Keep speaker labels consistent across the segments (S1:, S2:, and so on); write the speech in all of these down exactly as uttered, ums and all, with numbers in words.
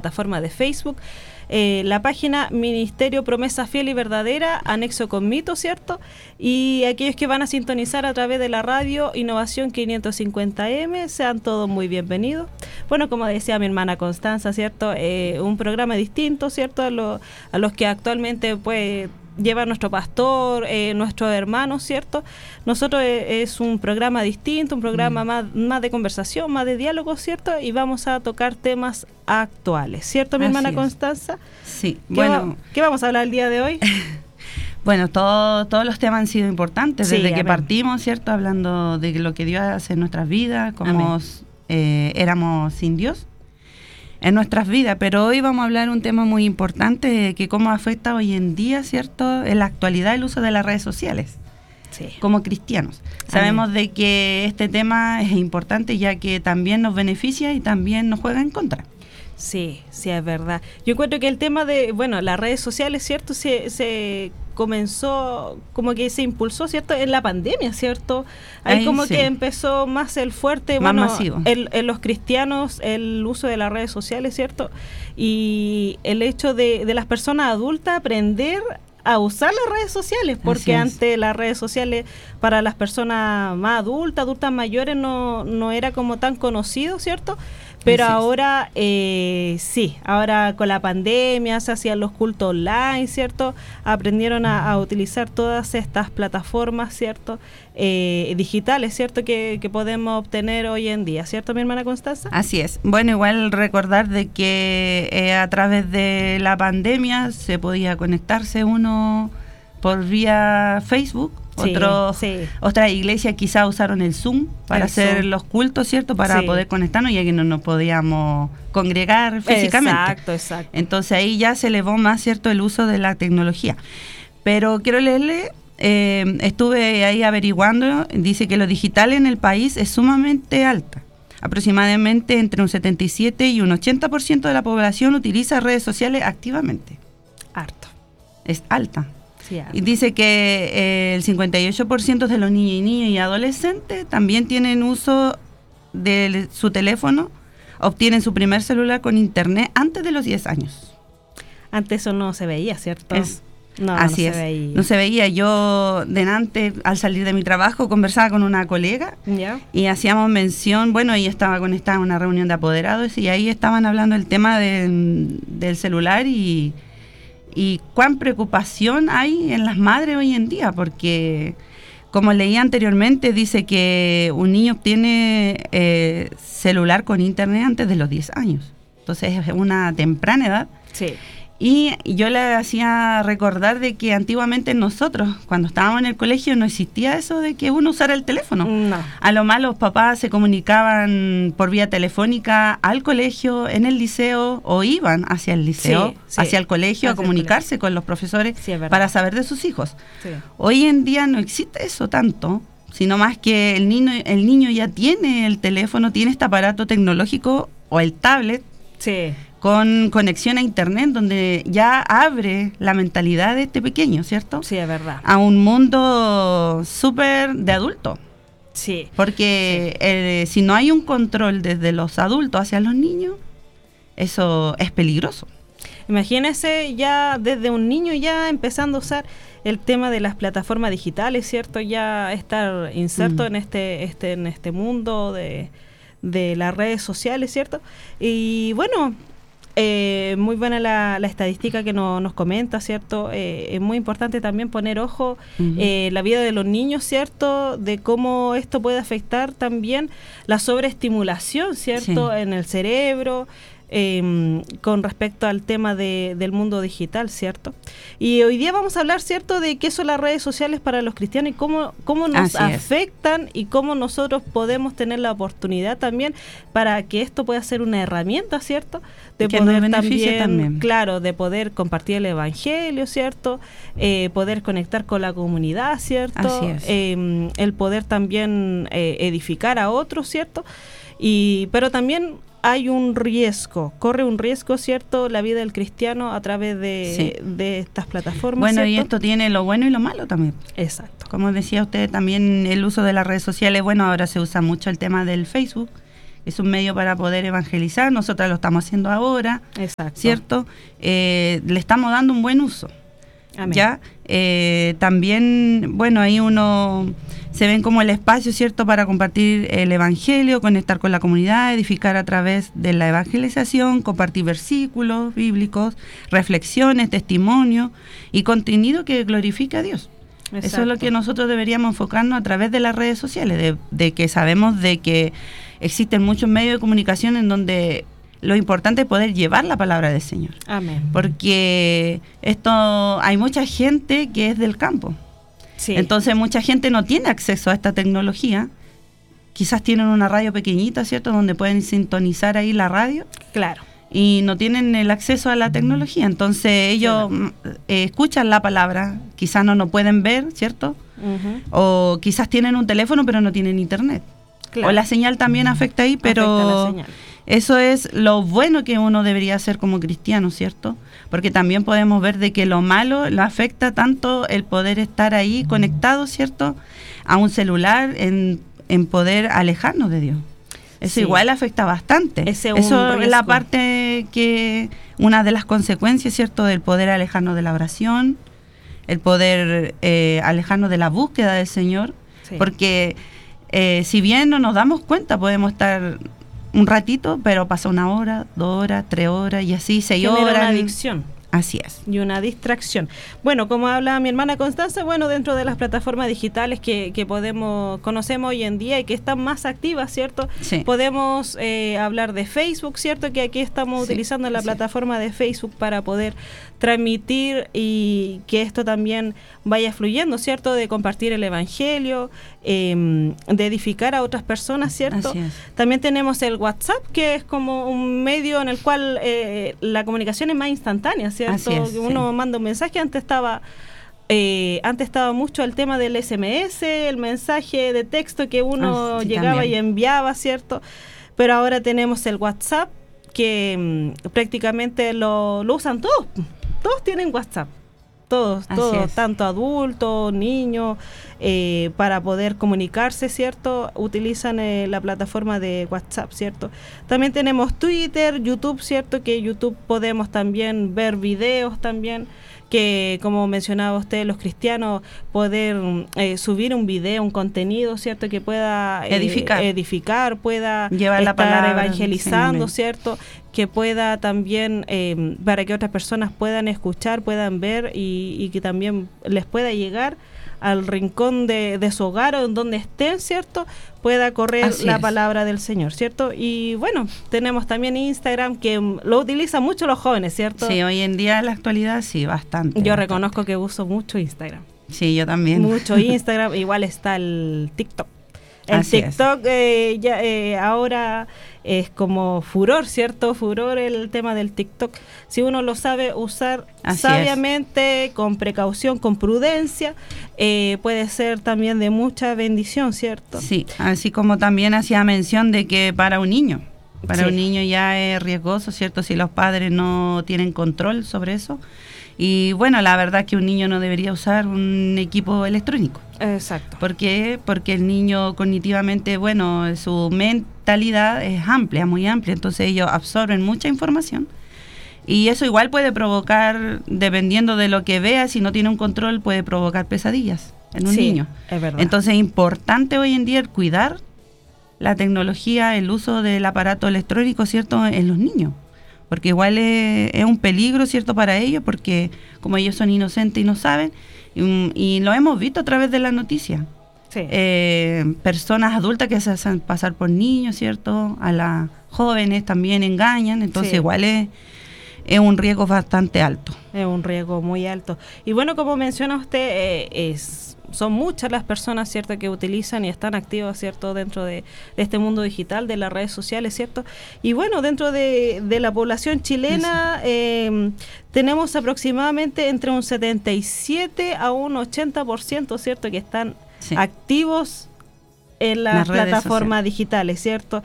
S1: plataforma de Facebook, eh, la página Ministerio Promesa Fiel y Verdadera, anexo con mito, ¿cierto? Y aquellos que van a sintonizar a través de la radio Innovación quinientos cincuenta eme, sean todos muy bienvenidos. Bueno, como decía mi hermana Constanza, ¿cierto? Eh, un programa distinto, ¿cierto? A, lo, a los que actualmente, pues, lleva nuestro pastor, eh, nuestros hermanos, ¿cierto? Nosotros eh, es un programa distinto, un programa mm. más, más de conversación, más de diálogo, ¿cierto? Y vamos a tocar temas actuales, ¿cierto, mi Así hermana es. Constanza?
S2: Sí.
S1: ¿Qué
S2: bueno,
S1: va, ¿qué vamos a hablar el día de hoy?
S2: Bueno, todo, todos los temas han sido importantes
S1: sí,
S2: desde
S1: amén.
S2: que partimos, ¿cierto? Hablando de lo que Dios hace en nuestras vidas, como eh, éramos sin Dios en nuestras vidas, pero hoy vamos a hablar un tema muy importante, que cómo afecta hoy en día, ¿cierto?, en la actualidad el uso de las redes sociales, sí. como cristianos. Amén. Sabemos de que este tema es importante ya que también nos beneficia y también nos juega en contra.
S1: Sí, sí, es verdad. Yo encuentro que el tema de, bueno, las redes sociales, ¿cierto?, se, se comenzó, como que se impulsó, ¿cierto?, en la pandemia, ¿cierto? Ahí, Ahí como sí. que empezó más el fuerte,
S2: más
S1: bueno,
S2: masivo.
S1: En, en los cristianos, el uso de las redes sociales, ¿cierto? Y el hecho de, de las personas adultas aprender a usar las redes sociales, porque antes las redes sociales para las personas más adultas, adultas mayores, no, no era como tan conocido, ¿cierto? Pero Así ahora eh, sí, ahora con la pandemia se hacían los cultos online, ¿cierto? Aprendieron a, a utilizar todas estas plataformas, ¿cierto? Eh, digitales, ¿cierto? Que, que podemos obtener hoy en día, ¿cierto, mi hermana Constanza?
S2: Así es. Bueno, igual recordar de que eh, a través de la pandemia se podía conectarse uno por vía Facebook. Sí, Otros, sí. Otras iglesias quizás usaron el Zoom para el hacer Zoom. los cultos, ¿cierto? Para sí. poder conectarnos, ya que no nos podíamos congregar físicamente.
S1: Exacto, exacto.
S2: Entonces ahí ya se elevó más, ¿cierto?, el uso de la tecnología. Pero quiero leerle, eh, estuve ahí averiguando, dice que lo digital en el país es sumamente alta. Aproximadamente entre un setenta y siete y un ochenta por ciento de la población utiliza redes sociales activamente.
S1: Harto.
S2: Es alta.
S1: Sí,
S2: y dice que eh, el cincuenta y ocho por ciento de los niños y niñas y adolescentes también tienen uso de su teléfono, obtienen su primer celular con internet antes de los diez años.
S1: Antes eso no se veía, ¿cierto?
S2: Es,
S1: no,
S2: así
S1: no
S2: es.
S1: se veía.
S2: No se veía. Yo, delante, al salir de mi trabajo, conversaba con una colega
S1: ¿Ya?
S2: y hacíamos mención, bueno, ella estaba conectada a una reunión de apoderados y ahí estaban hablando del tema de, del celular y... y cuán preocupación hay en las madres hoy en día, porque como leí anteriormente, dice que un niño obtiene eh, celular con internet antes de los diez años. Entonces es una temprana edad.
S1: Sí.
S2: Y yo le hacía recordar de que antiguamente nosotros, cuando estábamos en el colegio, no existía eso de que uno usara el teléfono.
S1: No.
S2: A lo más los papás se comunicaban por vía telefónica al colegio, en el liceo, o iban hacia el liceo, sí, sí. hacia el colegio, hacia a comunicarse colegio. con los profesores sí, para saber de sus hijos. Sí. Hoy en día no existe eso tanto, sino más que el niño, el niño ya tiene el teléfono, tiene este aparato tecnológico o el tablet.
S1: Sí.
S2: Con conexión a internet, donde ya abre la mentalidad de este pequeño, ¿cierto?
S1: Sí, es verdad.
S2: A un mundo súper de adulto.
S1: Sí.
S2: Porque
S1: sí.
S2: Eh, si no hay un control desde los adultos hacia los niños, eso es peligroso.
S1: Imagínese ya desde un niño ya empezando a usar el tema de las plataformas digitales, ¿cierto? Ya estar inserto mm. en este, este, en este mundo de, de las redes sociales, ¿cierto? Y bueno... Eh, muy buena la, la estadística que no, nos comenta, ¿cierto? Eh, es muy importante también poner ojo en uh-huh. eh, la vida de los niños, ¿cierto? De cómo esto puede afectar también la sobreestimulación, ¿cierto? Sí. En el cerebro, eh, con respecto al tema de, del mundo digital, ¿cierto? Y hoy día vamos a hablar, ¿cierto?, de qué son las redes sociales para los cristianos y cómo, cómo nos Así afectan es. y cómo nosotros podemos tener la oportunidad también para que esto pueda ser una herramienta, ¿cierto?, de
S2: que
S1: poder
S2: nos
S1: también,
S2: también,
S1: claro, de poder compartir el evangelio, ¿cierto?, eh, poder conectar con la comunidad, ¿cierto?,
S2: Así es.
S1: eh, el poder también eh, edificar a otros, ¿cierto?, y pero también hay un riesgo, corre un riesgo, ¿cierto?, la vida del cristiano a través de, sí. de estas plataformas.
S2: Bueno,
S1: ¿cierto?
S2: Y esto tiene lo bueno y lo malo también.
S1: Exacto.
S2: Como decía usted, también el uso de las redes sociales, bueno, ahora se usa mucho el tema del Facebook, es un medio para poder evangelizar, nosotros lo estamos haciendo ahora,
S1: Exacto.
S2: ¿cierto? Eh, le estamos dando un buen uso.
S1: Amén.
S2: ¿Ya? Eh, también, bueno, ahí uno se ven como el espacio, ¿cierto?, para compartir el evangelio, conectar con la comunidad, edificar a través de la evangelización, compartir versículos bíblicos, reflexiones, testimonios y contenido que glorifique a Dios. Exacto. Eso es lo que nosotros deberíamos enfocarnos a través de las redes sociales, de, de que sabemos de que existen muchos medios de comunicación en donde lo importante es poder llevar la palabra del Señor.
S1: Amén.
S2: Porque esto, hay mucha gente que es del campo.
S1: Sí.
S2: Entonces mucha gente no tiene acceso a esta tecnología. Quizás tienen una radio pequeñita, ¿cierto?, donde pueden sintonizar ahí la radio.
S1: Claro.
S2: Y no tienen el acceso a la tecnología. Entonces ellos
S1: Claro.
S2: eh, escuchan la palabra, quizás no nos pueden ver, ¿cierto?
S1: Uh-huh.
S2: O quizás tienen un teléfono pero no tienen internet.
S1: Claro.
S2: O la señal también afecta ahí, pero
S1: Afecta la señal.
S2: Eso es lo bueno que uno debería hacer como cristiano, ¿cierto? Porque también podemos ver de que lo malo lo afecta tanto el poder estar ahí conectado, ¿cierto?, a un celular, en, en poder alejarnos de Dios. Eso sí. Igual afecta bastante.
S1: Ese
S2: Eso
S1: un
S2: es la parte que, una de las consecuencias, ¿cierto?, del poder alejarnos de la oración, el poder eh, alejarnos de la búsqueda del Señor, sí. Porque eh, si bien no nos damos cuenta, podemos estar un ratito, pero pasa una hora, dos horas, tres horas y así, seis horas.
S1: Genera una adicción.
S2: Así es.
S1: Y una distracción. Bueno, como habla mi hermana Constanza, bueno, dentro de las plataformas digitales que, que podemos, conocemos hoy en día y que están más activas, ¿cierto?
S2: Sí.
S1: Podemos eh, hablar de Facebook, ¿cierto? Que aquí estamos sí, utilizando la sí. plataforma de Facebook para poder transmitir y que esto también vaya fluyendo, ¿cierto? De compartir el evangelio, eh, de edificar a otras personas, ¿cierto?
S2: Así es.
S1: También tenemos el WhatsApp, que es como un medio en el cual eh, la comunicación es más instantánea, ¿cierto?
S2: Así es,
S1: que uno
S2: sí.
S1: manda un mensaje, antes estaba eh, antes estaba mucho el tema del ese eme ese, el mensaje de texto que uno
S2: ah, sí,
S1: llegaba
S2: también.
S1: y enviaba, ¿cierto? Pero ahora tenemos el WhatsApp, que mmm, prácticamente lo, lo usan todos, todos tienen WhatsApp. Todos,
S2: Así
S1: todos,
S2: es.
S1: tanto adultos, niños, eh, para poder comunicarse, ¿cierto? Utilizan eh, la plataforma de WhatsApp, ¿cierto? También tenemos Twitter, YouTube, ¿cierto? Que YouTube podemos también ver videos también, que como mencionaba usted, los cristianos, poder eh, subir un video, un contenido, ¿cierto? Que pueda eh,
S2: edificar.
S1: edificar, pueda
S2: llevar la
S1: estar
S2: palabra,
S1: evangelizando, ¿cierto? Que pueda también, eh, para que otras personas puedan escuchar, puedan ver y, y que también les pueda llegar al rincón de, de su hogar o en donde estén, ¿cierto? Pueda correr
S2: Así
S1: la
S2: es.
S1: palabra del Señor, ¿cierto? Y bueno, tenemos también Instagram, que lo utilizan mucho los jóvenes, ¿cierto?
S2: Sí, hoy en día en la actualidad sí, bastante.
S1: Yo
S2: bastante.
S1: reconozco que uso mucho Instagram.
S2: Sí, yo también.
S1: Mucho Instagram, igual está el TikTok. El
S2: Así
S1: TikTok eh, ya eh, ahora es como furor, ¿cierto? Furor el tema del TikTok. Si uno lo sabe usar
S2: Así
S1: sabiamente, es. con precaución, con prudencia, eh, puede ser también de mucha bendición, ¿cierto?
S2: Sí, así como también hacía mención de que para un niño, para
S1: sí.
S2: un niño ya es riesgoso, ¿cierto? Si los padres no tienen control sobre eso. Y bueno, la verdad es que un niño no debería usar un equipo electrónico.
S1: Exacto.
S2: ¿Por qué? Porque el niño cognitivamente, bueno, su mentalidad es amplia, muy amplia, entonces ellos absorben mucha información. Y eso igual puede provocar, dependiendo de lo que vea, si no tiene un control, puede provocar pesadillas en un
S1: sí,
S2: niño.
S1: Es verdad.
S2: Entonces es importante hoy en día el cuidar la tecnología, el uso del aparato electrónico, ¿cierto?, en los niños. Porque igual es, es un peligro, ¿cierto?, para ellos, porque como ellos son inocentes y no saben, y, y lo hemos visto a través de las noticias.
S1: Sí.
S2: Eh, personas adultas que se hacen pasar por niños, ¿cierto?, a las jóvenes también engañan, entonces
S1: sí.
S2: igual es, es un riesgo bastante alto.
S1: Es un riesgo muy alto. Y bueno, como menciona usted, eh, es... son muchas las personas, ¿cierto?, que utilizan y están activas, ¿cierto?, dentro de, de este mundo digital, de las redes sociales, ¿cierto? Y bueno, dentro de, de la población chilena eh, tenemos aproximadamente entre un setenta y siete a un ochenta por ciento, ¿cierto?, que están sí. activos en las, las plataformas digitales, ¿cierto?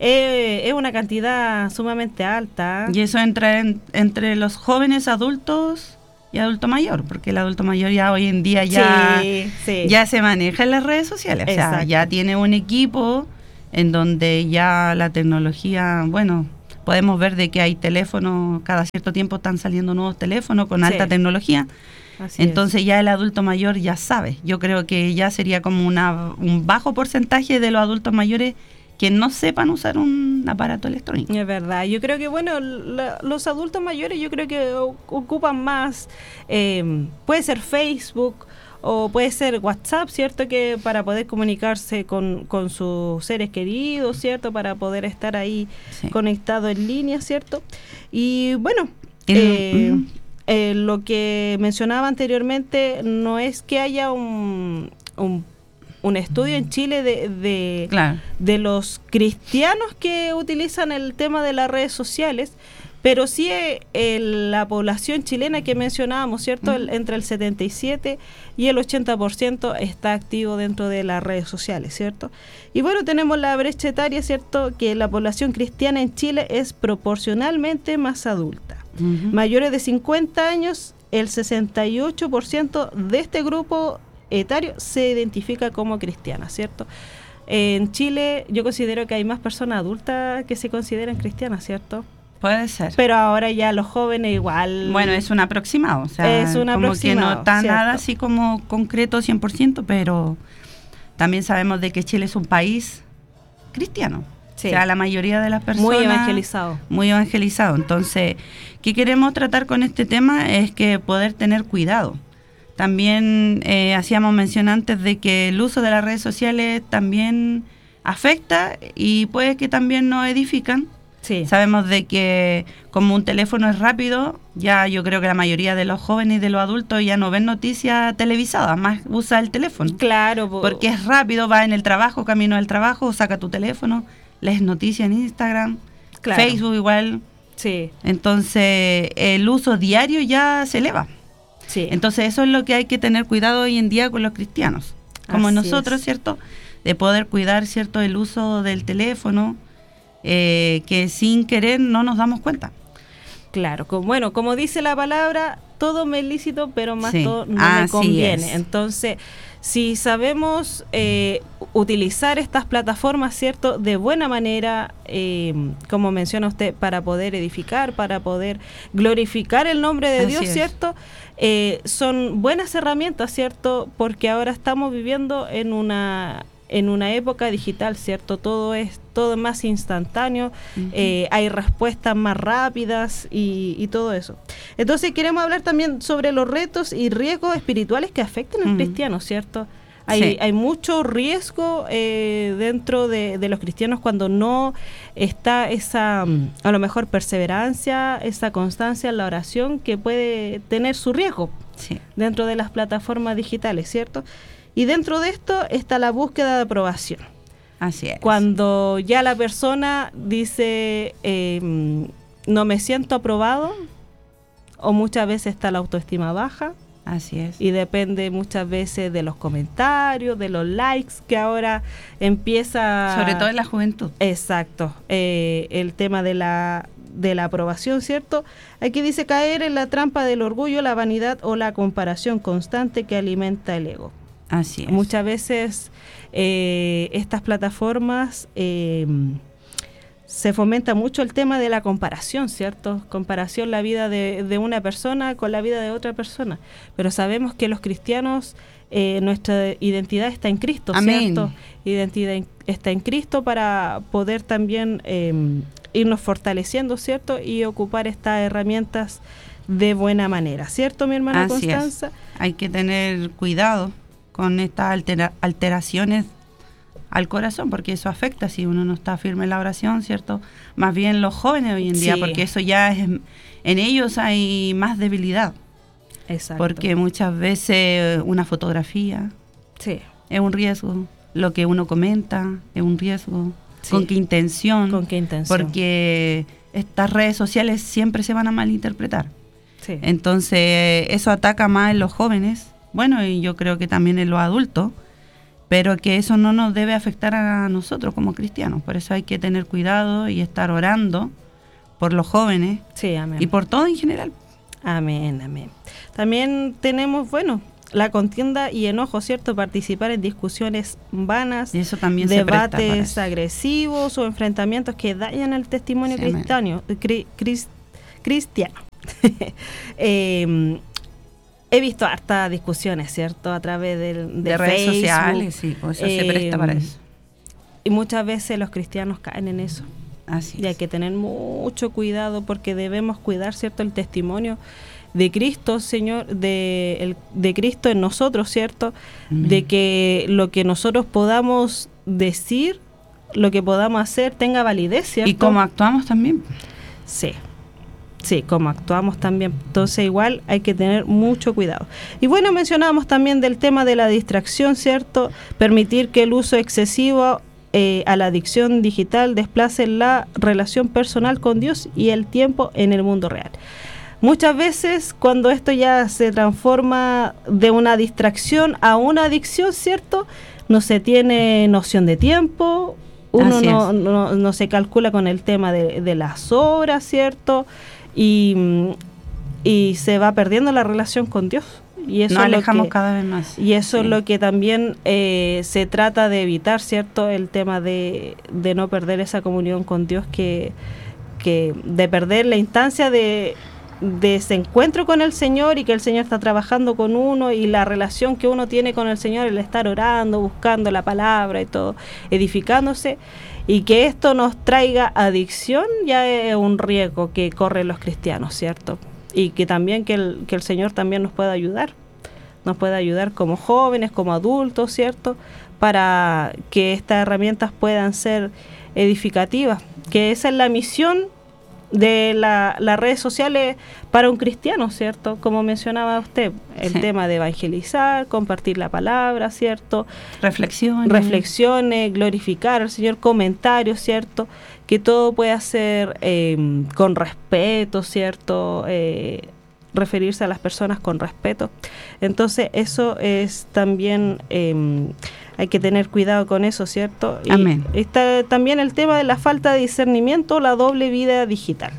S1: Eh, es una cantidad sumamente alta.
S2: Y eso entra en, entre los jóvenes adultos y adulto mayor, porque el adulto mayor ya hoy en día ya,
S1: sí, sí.
S2: ya se maneja en las redes sociales. Exacto. O sea, ya tiene un equipo en donde ya la tecnología, bueno, podemos ver de que hay teléfonos, cada cierto tiempo están saliendo nuevos teléfonos con alta sí. tecnología. Así Entonces es. Ya el adulto mayor ya sabe. Yo creo que ya sería como una, un bajo porcentaje de los adultos mayores que no sepan usar un aparato electrónico.
S1: Es verdad. Yo creo que, bueno, la, los adultos mayores yo creo que ocupan más, eh, puede ser Facebook o puede ser WhatsApp, ¿cierto? Que para poder comunicarse con, con sus seres queridos, ¿cierto? Para poder estar ahí sí. conectado en línea, ¿cierto? Y bueno, El, eh, mm. eh, lo que mencionaba anteriormente no es que haya un... un un estudio en Chile de de, claro. de los cristianos que utilizan el tema de las redes sociales, pero sí eh, la población chilena que mencionábamos, ¿cierto? El, entre el setenta y siete y el ochenta por ciento está activo dentro de las redes sociales, ¿cierto? Y bueno, tenemos la brecha etaria, ¿cierto? Que la población cristiana en Chile es proporcionalmente más adulta. Uh-huh. Mayores de cincuenta años, el sesenta y ocho por ciento de este grupo etario se identifica como cristiana, ¿cierto? En Chile yo considero que hay más personas adultas que se consideran cristianas, ¿cierto?
S2: Puede ser.
S1: Pero ahora ya los jóvenes igual...
S2: Bueno, es un aproximado, o sea,
S1: es un
S2: como
S1: aproximado,
S2: que no está
S1: ¿cierto?
S2: Nada así como concreto cien por ciento, pero también sabemos de que Chile es un país cristiano. Sí. O sea, la mayoría de las personas...
S1: Muy evangelizado.
S2: Muy evangelizado. Entonces, ¿qué queremos tratar con este tema? Es que poder tener cuidado. También eh, hacíamos mención antes de que el uso de las redes sociales también afecta y puede que también nos edifican. Sí. Sabemos de que como un teléfono es rápido, ya yo creo que la mayoría de los jóvenes y de los adultos ya no ven noticias televisadas, más usa el teléfono.
S1: Claro.
S2: Porque es rápido, va en el trabajo, camino al trabajo, saca tu teléfono, lees noticias en Instagram, claro. Facebook igual.
S1: Sí.
S2: Entonces el uso diario ya se eleva. Sí. Entonces eso es lo que hay que tener cuidado hoy en día con los cristianos, como Así nosotros, es. ¿cierto? De poder cuidar, ¿cierto?, el uso del teléfono, eh, que sin querer no nos damos cuenta.
S1: Claro, como, bueno, como dice la palabra, todo me es lícito, pero más sí. todo no Así me conviene. Es. Entonces, si sabemos eh, utilizar estas plataformas, ¿cierto?, de buena manera, eh, como menciona usted, para poder edificar, para poder glorificar el nombre de Así Dios, es. ¿cierto?, Eh, son buenas herramientas, ¿cierto? Porque ahora estamos viviendo en una en una época digital, ¿cierto? Todo es todo más instantáneo, uh-huh. eh, hay respuestas más rápidas y, y todo eso. Entonces queremos hablar también sobre los retos y riesgos espirituales que afectan al uh-huh. cristiano, ¿cierto? Hay, sí. hay mucho riesgo eh, dentro de, de los cristianos cuando no está esa, a lo mejor, perseverancia, esa constancia en la oración que puede tener su riesgo sí. dentro de las plataformas digitales, ¿cierto? Y dentro de esto está la búsqueda de aprobación.
S2: Así es.
S1: Cuando ya la persona dice, eh, no me siento aprobado, o muchas veces está la autoestima baja.
S2: Así es.
S1: Y depende muchas veces de los comentarios, de los likes, que ahora empieza...
S2: Sobre todo en la juventud.
S1: Exacto. Eh, el tema de la, de la aprobación, ¿cierto? Aquí dice caer en la trampa del orgullo, la vanidad o la comparación constante que alimenta el ego.
S2: Así es.
S1: Muchas veces eh, estas plataformas... Eh, se fomenta mucho el tema de la comparación, ¿cierto? Comparación la vida de, de una persona con la vida de otra persona. Pero sabemos que los cristianos, eh, nuestra identidad está en Cristo,
S2: Amén.
S1: ¿cierto? Identidad en, está en Cristo para poder también eh, irnos fortaleciendo, ¿cierto? Y ocupar estas herramientas de buena manera, ¿cierto, mi hermana
S2: Así
S1: Constanza?
S2: Es. Hay que tener cuidado con estas altera- alteraciones al corazón, porque eso afecta si uno no está firme en la oración, ¿cierto? Más bien los jóvenes hoy en día, sí. porque eso ya es, en ellos hay más debilidad.
S1: Exacto.
S2: Porque muchas veces una fotografía
S1: sí.
S2: es un riesgo, lo que uno comenta es un riesgo. Sí. ¿Con qué intención?
S1: ¿Con qué intención?
S2: Porque estas redes sociales siempre se van a malinterpretar.
S1: Sí.
S2: Entonces, eso ataca más en los jóvenes, bueno, y yo creo que también en los adultos, pero que eso no nos debe afectar a nosotros como cristianos. Por eso hay que tener cuidado y estar orando por los jóvenes
S1: sí, amén.
S2: Y por todo en general.
S1: Amén, amén. También tenemos, bueno, la contienda y enojo, ¿cierto? Participar en discusiones vanas,
S2: y eso también
S1: debates agresivos o enfrentamientos que dañan el testimonio sí, cristiano, cri, cris, cristiano. eh, he visto hartas discusiones, ¿cierto? A través del, de,
S2: de redes
S1: Facebook,
S2: sociales, sí, pues eso eh, se presta para eso.
S1: Y muchas veces los cristianos caen en eso.
S2: Así
S1: y hay que tener mucho cuidado porque debemos cuidar, ¿cierto? El testimonio de Cristo, Señor, de, el, de Cristo en nosotros, ¿cierto? Mm. De que lo que nosotros podamos decir, lo que podamos hacer, tenga validez, ¿cierto?
S2: Y cómo actuamos también.
S1: Sí, sí, cómo actuamos también. Entonces igual hay que tener mucho cuidado. Y bueno, mencionábamos también del tema de la distracción, ¿cierto? Permitir que el uso excesivo eh, a la adicción digital desplace la relación personal con Dios y el tiempo en el mundo real. Muchas veces cuando esto ya se transforma de una distracción a una adicción, ¿cierto? No se tiene noción de tiempo, uno no, no, no se calcula con el tema de, de las horas, ¿cierto? Y, y se va perdiendo la relación con Dios. Y eso
S2: nos alejamos
S1: es que,
S2: cada vez más.
S1: Y eso
S2: sí.
S1: es lo que también eh, se trata de evitar, ¿cierto? El tema de, de no perder esa comunión con Dios, que, que de perder la instancia de... de ese encuentro con el Señor y que el Señor está trabajando con uno y la relación que uno tiene con el Señor, el estar orando, buscando la palabra y todo, edificándose, y que esto nos traiga adicción, ya es un riesgo que corren los cristianos, ¿cierto? Y que también que el, que el Señor también nos pueda ayudar, nos pueda ayudar como jóvenes, como adultos, ¿cierto? Para que estas herramientas puedan ser edificativas, que esa es la misión de la, las redes sociales para un cristiano, ¿cierto? Como mencionaba usted, el sí. tema de evangelizar, compartir la palabra, ¿cierto?
S2: Reflexiones.
S1: Reflexiones, glorificar al Señor, comentarios, ¿cierto? Que todo pueda ser eh, con respeto, ¿cierto? Eh, referirse a las personas con respeto. Entonces, eso es también... Eh, hay que tener cuidado con eso, ¿cierto? Y
S2: Amén.
S1: Está también el tema de la falta de discernimiento, la doble vida digital.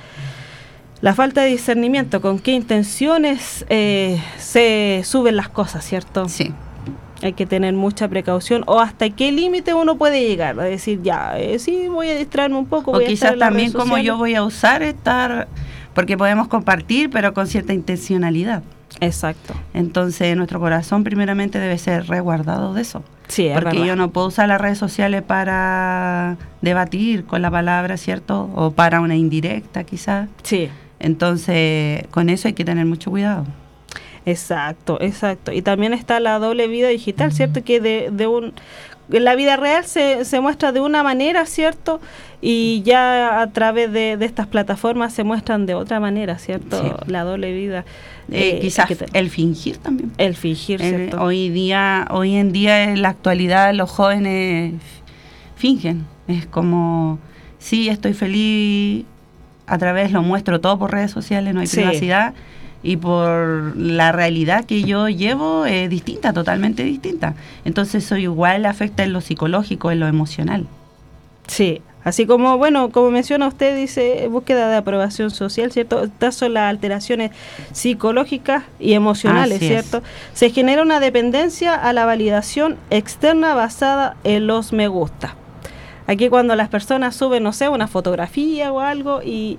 S1: La falta de discernimiento, con qué intenciones eh, se suben las cosas, ¿cierto?
S2: Sí.
S1: Hay que tener mucha precaución, o hasta qué límite uno puede llegar, a decir, ya, eh, sí, voy a distraerme un poco.
S2: O
S1: voy
S2: quizás
S1: a estar
S2: también como yo voy a usar estar, porque podemos compartir, pero con cierta intencionalidad.
S1: Exacto.
S2: Entonces nuestro corazón primeramente debe ser resguardado de eso.
S1: Sí, es
S2: porque
S1: verdad.
S2: Yo no puedo usar las redes sociales para debatir con la palabra, ¿cierto? O para una indirecta quizás.
S1: Sí.
S2: Entonces con eso hay que tener mucho cuidado.
S1: Exacto, exacto. Y también está la doble vida digital, ¿cierto? Que de, de un... En la vida real se, se muestra de una manera, ¿cierto? Y ya a través de, de estas plataformas se muestran de otra manera, ¿cierto? Sí. La doble vida.
S2: Eh, eh, quizás te... el fingir también.
S1: El fingir, ¿cierto?
S2: Eh, hoy día, hoy en día, en la actualidad, los jóvenes fingen. Es como, sí, estoy feliz, a través lo muestro todo por redes sociales, no hay sí. privacidad. Y por la realidad que yo llevo es distinta, totalmente distinta. Entonces eso igual afecta en lo psicológico, en lo emocional.
S1: Sí, así como, bueno, como menciona usted, dice búsqueda de aprobación social, ¿cierto? Estas son las alteraciones psicológicas y emocionales, Así ¿cierto? Es. Se genera una dependencia a la validación externa basada en los me gusta. Aquí cuando las personas suben, no sé, una fotografía o algo y...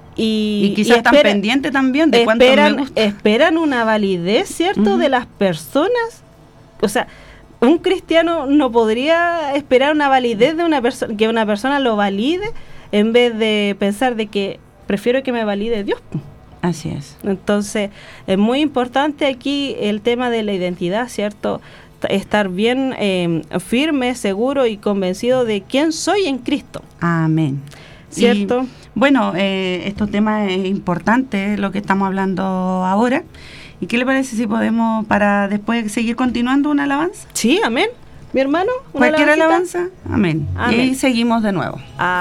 S1: Y,
S2: y quizás y espera, están pendientes también de cuánto me gusta.
S1: Esperan una validez, ¿cierto? Uh-huh. De las personas. O sea, un cristiano no podría esperar una validez de una persona, que una persona lo valide, en vez de pensar de que prefiero que me valide Dios.
S2: Así es.
S1: Entonces, es muy importante aquí el tema de la identidad, ¿cierto? Estar bien eh, firme, seguro y convencido de quién soy en Cristo.
S2: Amén.
S1: ¿Cierto?
S2: Y, bueno, eh, estos temas es importante lo que estamos hablando ahora. ¿Y qué le parece si podemos, para después seguir continuando, una alabanza?
S1: Sí, amén. Mi hermano,
S2: ¿Cualquier alabanza? Amén.
S1: Amén.
S2: Y seguimos de nuevo.
S1: Ah.